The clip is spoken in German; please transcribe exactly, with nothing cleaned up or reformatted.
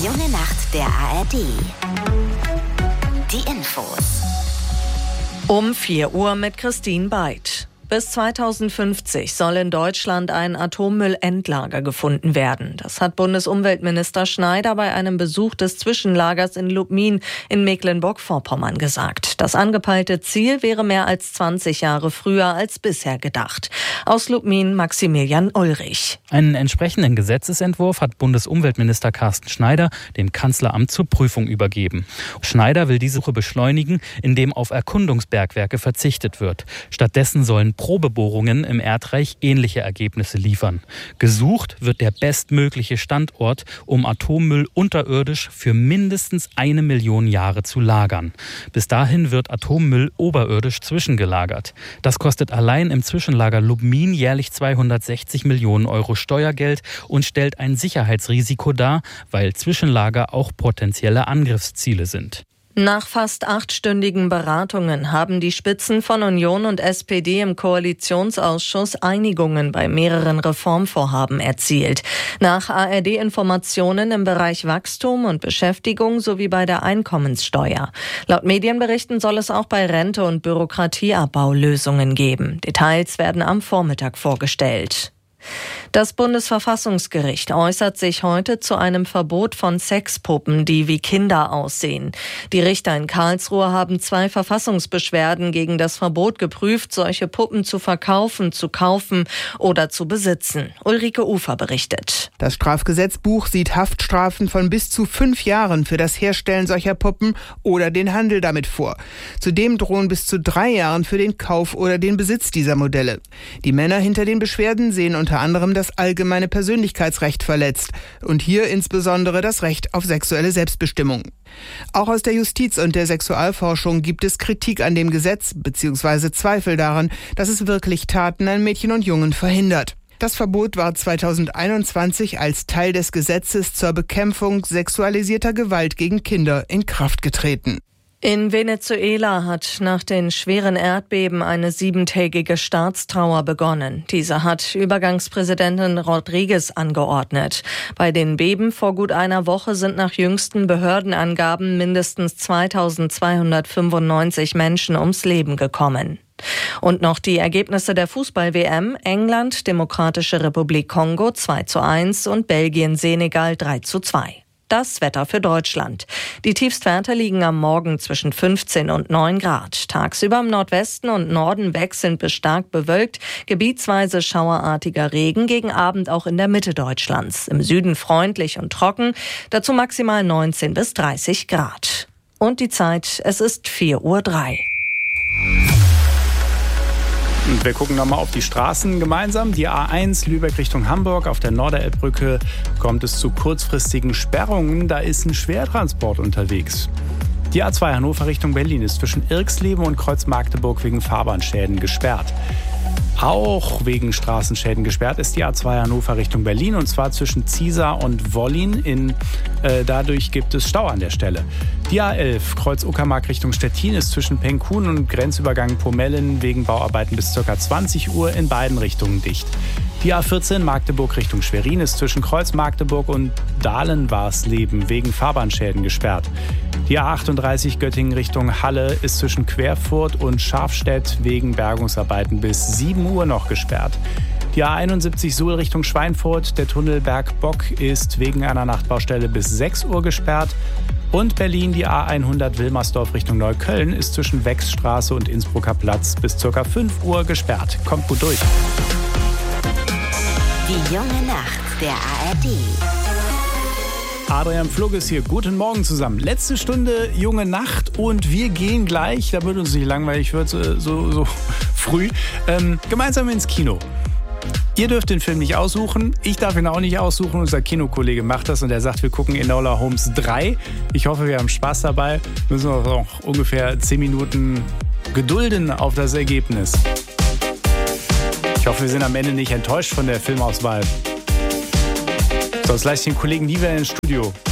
junge Nacht der A R D. Die Infos. Um vier Uhr mit Christine Beid. Bis zweitausendfünfzig soll in Deutschland ein Atommüllendlager gefunden werden. Das hat Bundesumweltminister Schneider bei einem Besuch des Zwischenlagers in Lubmin in Mecklenburg-Vorpommern gesagt. Das angepeilte Ziel wäre mehr als zwanzig Jahre früher als bisher gedacht. Aus Lubmin Maximilian Ulrich. Einen entsprechenden Gesetzesentwurf hat Bundesumweltminister Carsten Schneider dem Kanzleramt zur Prüfung übergeben. Schneider will diese Suche beschleunigen, indem auf Erkundungsbergwerke verzichtet wird. Stattdessen sollen Probebohrungen im Erdreich ähnliche Ergebnisse liefern. Gesucht wird der bestmögliche Standort, um Atommüll unterirdisch für mindestens eine Million Jahre zu lagern. Bis dahin wird Atommüll oberirdisch zwischengelagert. Das kostet allein im Zwischenlager Lubmin jährlich zweihundertsechzig Millionen Euro Steuergeld und stellt ein Sicherheitsrisiko dar, weil Zwischenlager auch potenzielle Angriffsziele sind. Nach fast achtstündigen Beratungen haben die Spitzen von Union und S P D im Koalitionsausschuss Einigungen bei mehreren Reformvorhaben erzielt. Nach A R D-Informationen im Bereich Wachstum und Beschäftigung sowie bei der Einkommenssteuer. Laut Medienberichten soll es auch bei Rente und Bürokratieabbau Lösungen geben. Details werden am Vormittag vorgestellt. Das Bundesverfassungsgericht äußert sich heute zu einem Verbot von Sexpuppen, die wie Kinder aussehen. Die Richter in Karlsruhe haben zwei Verfassungsbeschwerden gegen das Verbot geprüft, solche Puppen zu verkaufen, zu kaufen oder zu besitzen. Ulrike Ufer berichtet. Das Strafgesetzbuch sieht Haftstrafen von bis zu fünf Jahren für das Herstellen solcher Puppen oder den Handel damit vor. Zudem drohen bis zu drei Jahren für den Kauf oder den Besitz dieser Modelle. Die Männer hinter den Beschwerden sehen unter anderem das allgemeine Persönlichkeitsrecht verletzt und hier insbesondere das Recht auf sexuelle Selbstbestimmung. Auch aus der Justiz und der Sexualforschung gibt es Kritik an dem Gesetz bzw. Zweifel daran, dass es wirklich Taten an Mädchen und Jungen verhindert. Das Verbot war zweitausendeinundzwanzig als Teil des Gesetzes zur Bekämpfung sexualisierter Gewalt gegen Kinder in Kraft getreten. In Venezuela hat nach den schweren Erdbeben eine siebentägige Staatstrauer begonnen. Diese hat Übergangspräsidentin Rodriguez angeordnet. Bei den Beben vor gut einer Woche sind nach jüngsten Behördenangaben mindestens zweitausendzweihundertfünfundneunzig Menschen ums Leben gekommen. Und noch die Ergebnisse der Fußball-W M. England, Demokratische Republik Kongo zwei zu eins und Belgien, Senegal drei zu zwei. Das Wetter für Deutschland. Die Tiefstwerte liegen am Morgen zwischen fünfzehn und neun Grad. Tagsüber im Nordwesten und Norden wechselnd bis stark bewölkt, gebietsweise schauerartiger Regen, gegen Abend auch in der Mitte Deutschlands. Im Süden freundlich und trocken, dazu maximal neunzehn bis dreißig Grad. Und die Zeit, es ist vier Uhr drei. Und wir gucken nochmal auf die Straßen gemeinsam. Die A eins Lübeck Richtung Hamburg. Auf der Norderelbbrücke kommt es zu kurzfristigen Sperrungen. Da ist ein Schwertransport unterwegs. Die A zwei Hannover Richtung Berlin ist zwischen Irxleben und Kreuz Magdeburg wegen Fahrbahnschäden gesperrt. Auch wegen Straßenschäden gesperrt ist die A zwei Hannover Richtung Berlin, und zwar zwischen Ziesar und Wollin. In, äh, dadurch gibt es Stau an der Stelle. Die A elf Kreuz Uckermark Richtung Stettin ist zwischen Penkun und Grenzübergang Pomellen wegen Bauarbeiten bis ca. zwanzig Uhr in beiden Richtungen dicht. Die A vierzehn Magdeburg Richtung Schwerin ist zwischen Kreuz Magdeburg und Dahlen-Warsleben wegen Fahrbahnschäden gesperrt. Die A achtunddreißig Göttingen Richtung Halle ist zwischen Querfurt und Schafstedt wegen Bergungsarbeiten bis sieben Uhr noch gesperrt. Die A einundsiebzig Suhl Richtung Schweinfurt, der Tunnel Bergbock ist wegen einer Nachtbaustelle bis sechs Uhr gesperrt. Und Berlin, die A hundert Wilmersdorf Richtung Neukölln ist zwischen Wechsstraße und Innsbrucker Platz bis ca. fünf Uhr gesperrt. Kommt gut durch. Die junge Nacht der A R D. Adrian Pflug ist hier. Guten Morgen zusammen. Letzte Stunde junge Nacht und wir gehen gleich, damit uns nicht langweilig wird, so, so, so früh, ähm, gemeinsam ins Kino. Ihr dürft den Film nicht aussuchen, ich darf ihn auch nicht aussuchen. Unser Kinokollege macht das und er sagt, wir gucken Enola Holmes drei. Ich hoffe, wir haben Spaß dabei. Müssen wir noch ungefähr zehn Minuten gedulden auf das Ergebnis. Ich hoffe, wir sind am Ende nicht enttäuscht von der Filmauswahl. Sonst lasse ich den Kollegen nie wieder ins Studio.